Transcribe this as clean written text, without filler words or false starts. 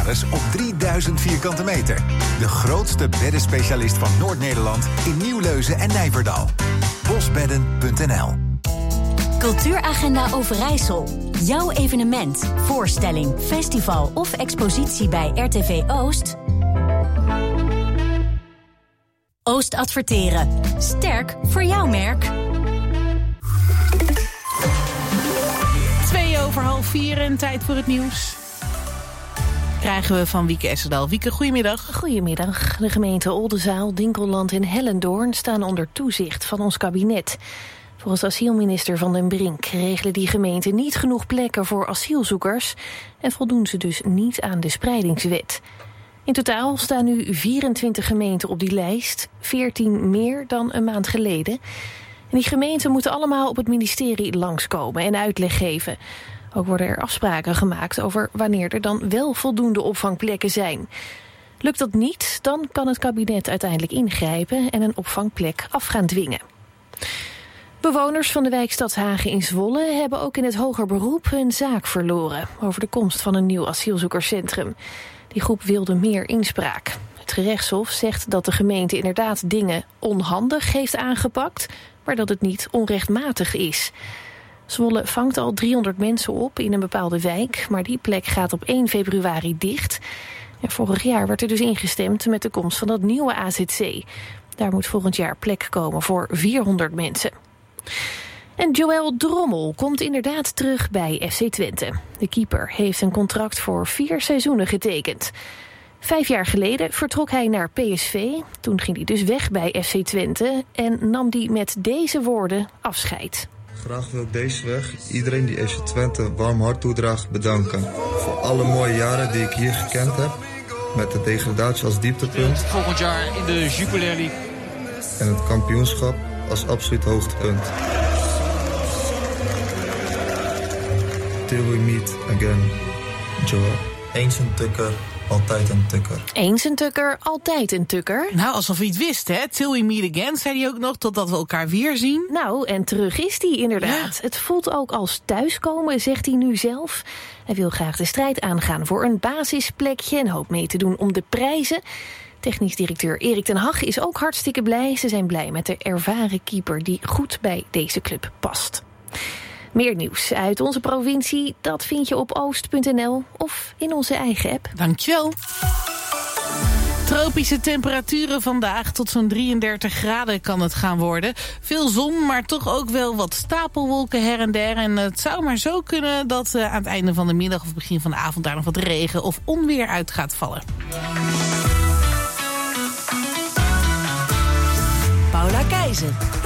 salaris op 3000 vierkante meter. De grootste beddenspecialist van Noord-Nederland in Nieuwleuzen en Nijverdal. Bosbedden.nl. Cultuuragenda Overijssel. Jouw evenement, voorstelling, festival of expositie bij RTV Oost? Oost Adverteren. Sterk voor jouw merk. 3:02 en tijd voor het nieuws. Krijgen we van Wieke Essedal. Wieke, goedemiddag. Goedemiddag. De gemeenten Oldenzaal, Dinkeland en Hellendoorn staan onder toezicht van ons kabinet. Volgens asielminister Van den Brink regelen die gemeenten niet genoeg plekken voor asielzoekers en voldoen ze dus niet aan de spreidingswet. In totaal staan nu 24 gemeenten op die lijst, 14 meer dan een maand geleden. En die gemeenten moeten allemaal op het ministerie langskomen en uitleg geven. Ook worden er afspraken gemaakt over wanneer er dan wel voldoende opvangplekken zijn. Lukt dat niet, dan kan het kabinet uiteindelijk ingrijpen en een opvangplek af gaan dwingen. Bewoners van de wijk Stadshagen in Zwolle hebben ook in het hoger beroep hun zaak verloren over de komst van een nieuw asielzoekerscentrum. Die groep wilde meer inspraak. Het gerechtshof zegt dat de gemeente inderdaad dingen onhandig heeft aangepakt, maar dat het niet onrechtmatig is. Zwolle vangt al 300 mensen op in een bepaalde wijk, maar die plek gaat op 1 februari dicht. En vorig jaar werd er dus ingestemd met de komst van dat nieuwe AZC. Daar moet volgend jaar plek komen voor 400 mensen. En Joël Drommel komt inderdaad terug bij FC Twente. De keeper heeft een contract voor 4 seizoenen getekend. 5 jaar geleden vertrok hij naar PSV. Toen ging hij dus weg bij FC Twente en nam hij met deze woorden afscheid. Graag wil ik deze weg iedereen die FC Twente een warm hart toedraagt bedanken. Voor alle mooie jaren die ik hier gekend heb. Met de degradatie als dieptepunt. Volgend jaar in de Jupiler League. En het kampioenschap als absoluut hoogtepunt. Till we meet again, Joel. Eens een tukker, altijd een tukker. Eens een tukker, altijd een tukker. Nou, alsof hij het wist, hè? Till we meet again, zei hij ook nog, totdat we elkaar weer zien. Nou, en terug is hij inderdaad. Ja. Het voelt ook als thuiskomen, zegt hij nu zelf. Hij wil graag de strijd aangaan voor een basisplekje en hoopt mee te doen om de prijzen. Technisch directeur Erik ten Hag is ook hartstikke blij. Ze zijn blij met de ervaren keeper die goed bij deze club past. Meer nieuws uit onze provincie, dat vind je op oost.nl of in onze eigen app. Dankjewel. Tropische temperaturen vandaag, tot zo'n 33 graden kan het gaan worden. Veel zon, maar toch ook wel wat stapelwolken her en der. En het zou maar zo kunnen dat aan het einde van de middag of begin van de avond daar nog wat regen of onweer uit gaat vallen. Paula Keizer.